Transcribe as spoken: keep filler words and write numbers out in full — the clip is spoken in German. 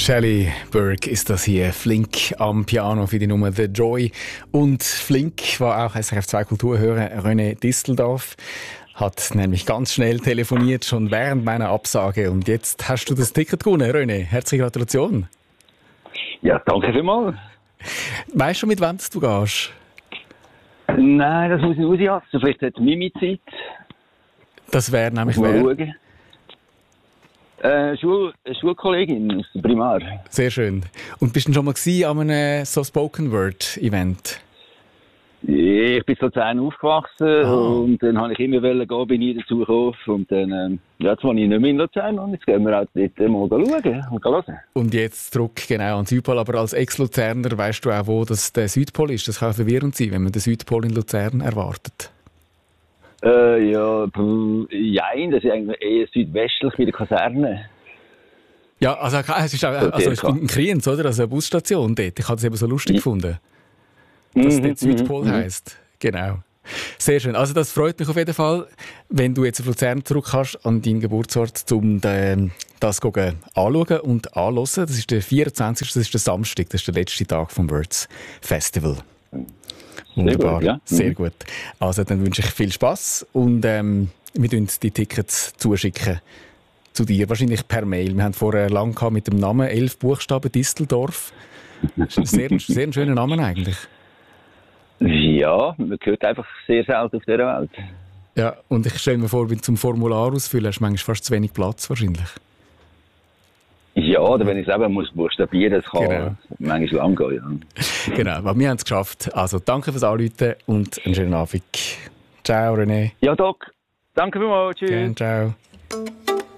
Shelley Burke ist das hier. Flink am Piano für die Nummer The Joy. Und Flink war auch S R F zwei Kulturhörer René Disteldorf. Hat nämlich ganz schnell telefoniert, schon während meiner Absage. Und jetzt hast du das Ticket gewonnen, René. Herzliche Gratulation. Ja, danke vielmals. Weißt du, mit wem du gehst? Nein, das muss ich auslassen. Vielleicht hat Mimi Zeit. Das wäre nämlich Mal wer? schauen. Äh, Schul eine Schulkollegin aus der Primar. Sehr schön. Und bist du schon mal gewesen an einem so Spoken Word Event? Ich bin in Luzern aufgewachsen Ah. und dann habe ich immer wollen gehen, bin nie dazu gekommen. Und dann, ähm, ja, jetzt wohne ich nicht mehr in Luzern und jetzt gehen wir auch dort mal schauen und hören. Und jetzt zurück genau an den Südpol. Aber als Ex-Luzerner weißt du auch, wo das der Südpol ist. Das kann verwirrend sein, wenn man den Südpol in Luzern erwartet. Äh, ja, pff, jein, das ist eigentlich eher südwestlich bei der Kaserne. Ja, also es ist auch, also ich bin in Kriens, oder? Also eine Busstation dort. Ich habe es eben so lustig Ja. gefunden, dass Mhm, dort Südpol mhm, heisst. Genau. Sehr schön. Also das freut mich auf jeden Fall, wenn du jetzt auf Luzern zurück kannst, an deinen Geburtsort, um den, das gucken, anschauen und anhören. Das ist der vierundzwanzigste Das ist der Samstag, das ist der letzte Tag vom Words Festival. Wunderbar, gut, ja. sehr Mhm. gut. Also dann wünsche ich viel Spass und ähm, wir tun die Tickets zuschicken zu dir, wahrscheinlich per Mail. Wir haben vorher lang gehabt mit dem Namen, elf Buchstaben, Disteldorf. Das ist ein sehr, sehr ein schöner Name eigentlich. Ja, man hört einfach sehr selten auf dieser Welt. Ja, und ich stelle mir vor, wenn du zum Formular ausfüllen hast, du manchmal fast zu wenig Platz wahrscheinlich. Ja, oder wenn ich es eben muss buchstabieren, das kann Genau. manchmal lang gehen. Ja. Genau, aber wir haben es geschafft. Also danke fürs Anrufen und einen schönen Abend. Ciao René. Ja, Doc, danke vielmals. Tschüss. Gerne, ciao.